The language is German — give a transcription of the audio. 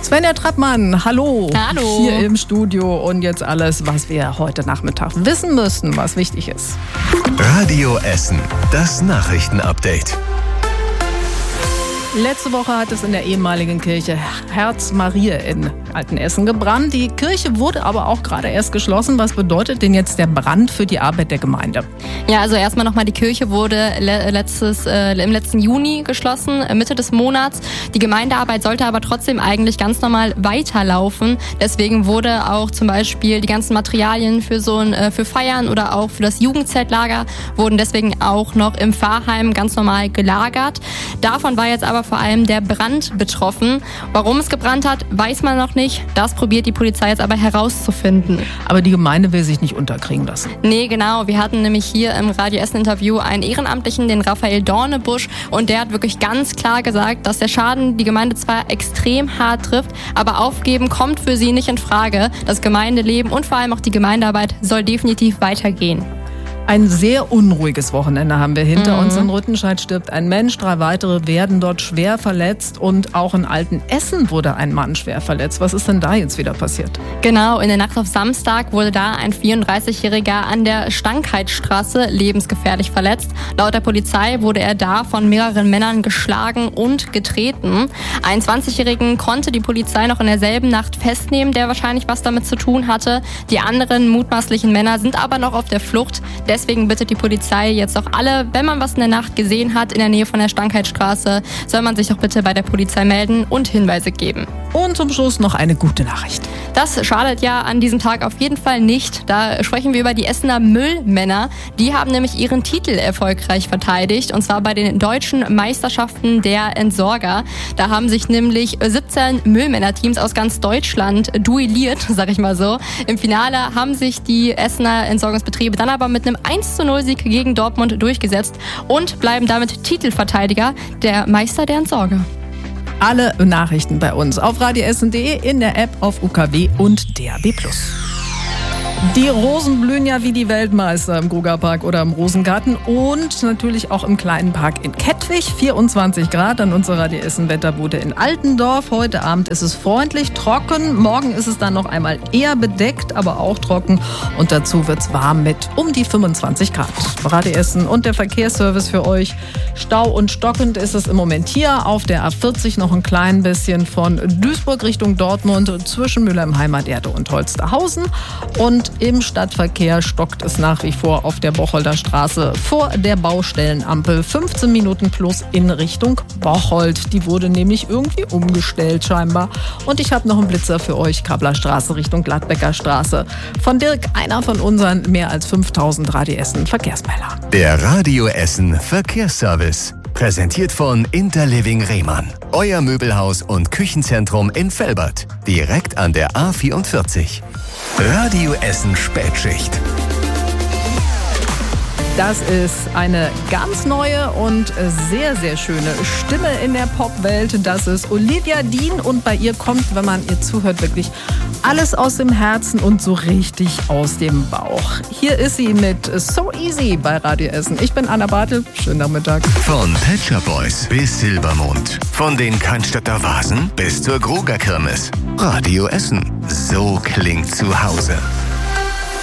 Svenja Trappmann, hallo. Hallo. Hier im Studio und jetzt alles, was wir heute Nachmittag wissen müssen, was wichtig ist. Radio Essen, das Nachrichtenupdate. Letzte Woche hat es in der ehemaligen Kirche Herz Mariä in Altenessen gebrannt. Die Kirche wurde aber auch gerade erst geschlossen. Was bedeutet denn jetzt der Brand für die Arbeit der Gemeinde? Ja, also erstmal nochmal, die Kirche wurde im letzten Juni geschlossen, Mitte des Monats. Die Gemeindearbeit sollte aber trotzdem eigentlich ganz normal weiterlaufen. Deswegen wurde auch zum Beispiel die ganzen Materialien für Feiern oder auch für das Jugendzeltlager wurden deswegen auch noch im Pfarrheim ganz normal gelagert. Davon war jetzt aber vor allem der Brand betroffen. Warum es gebrannt hat, weiß man noch nicht. Das probiert die Polizei jetzt aber herauszufinden. Aber die Gemeinde will sich nicht unterkriegen lassen. Nee, genau. Wir hatten nämlich hier im Radio Essen Interview einen Ehrenamtlichen, den Raphael Dornebusch, und der hat wirklich ganz klar gesagt, dass der Schaden die Gemeinde zwar extrem hart trifft, aber aufgeben kommt für sie nicht in Frage. Das Gemeindeleben und vor allem auch die Gemeindearbeit soll definitiv weitergehen. Ein sehr unruhiges Wochenende haben wir hinter uns. In Rüttenscheid stirbt ein Mensch, 3 weitere werden dort schwer verletzt und auch in Altenessen wurde ein Mann schwer verletzt. Was ist denn da jetzt wieder passiert? Genau, in der Nacht auf Samstag wurde da ein 34-Jähriger an der Stankheitsstraße lebensgefährlich verletzt. Laut der Polizei wurde er da von mehreren Männern geschlagen und getreten. Einen 20-Jährigen konnte die Polizei noch in derselben Nacht festnehmen, der wahrscheinlich was damit zu tun hatte. Die anderen mutmaßlichen Männer sind aber noch auf der Flucht. Deswegen bittet die Polizei jetzt auch alle, wenn man was in der Nacht gesehen hat in der Nähe von der Stankheitsstraße, soll man sich doch bitte bei der Polizei melden und Hinweise geben. Und zum Schluss noch eine gute Nachricht. Das schadet ja an diesem Tag auf jeden Fall nicht. Da sprechen wir über die Essener Müllmänner. Die haben nämlich ihren Titel erfolgreich verteidigt, und zwar bei den deutschen Meisterschaften der Entsorger. Da haben sich nämlich 17 Müllmännerteams aus ganz Deutschland duelliert, sag ich mal so. Im Finale haben sich die Essener Entsorgungsbetriebe dann aber mit einem 1:0-Sieg gegen Dortmund durchgesetzt und bleiben damit Titelverteidiger, der Meister der Entsorger. Alle Nachrichten bei uns auf radioessen.de, in der App, auf UKW und DAB+. Die Rosen blühen ja wie die Weltmeister im Grugerpark oder im Rosengarten und natürlich auch im kleinen Park in Kettwig. 24 Grad an unserer Radio Essen Wetterbude in Altendorf. Heute Abend ist es freundlich trocken. Morgen ist es dann noch einmal eher bedeckt, aber auch trocken. Und dazu wird es warm mit um die 25 Grad. Radio Essen und der Verkehrsservice für euch. Stau und stockend ist es im Moment hier auf der A40 noch ein klein bisschen von Duisburg Richtung Dortmund zwischen Mülheim Heimaterde und Holsterhausen. Und im Stadtverkehr stockt es nach wie vor auf der Bocholder Straße vor der Baustellenampel. 15 Minuten plus in Richtung Bocholt. Die wurde nämlich irgendwie umgestellt scheinbar. Und ich habe noch einen Blitzer für euch. Kablerstraße Richtung Gladbecker Straße. Von Dirk, einer von unseren mehr als 5000 Radio Essen Verkehrsmelder. Der Radio Essen Verkehrsservice. Präsentiert von Interliving Rehmann. Euer Möbelhaus und Küchenzentrum in Velbert. Direkt an der A44. Radio Essen Spätschicht. Das ist eine ganz neue und sehr, sehr schöne Stimme in der Popwelt. Das ist Olivia Dean und bei ihr kommt, wenn man ihr zuhört, wirklich alles aus dem Herzen und so richtig aus dem Bauch. Hier ist sie mit So Easy bei Radio Essen. Ich bin Anna Bartel. Schönen Nachmittag. Von Pet Shop Boys bis Silbermond. Von den Cannstatter Vasen bis zur Gruger Kirmes. Radio Essen. So klingt zu Hause.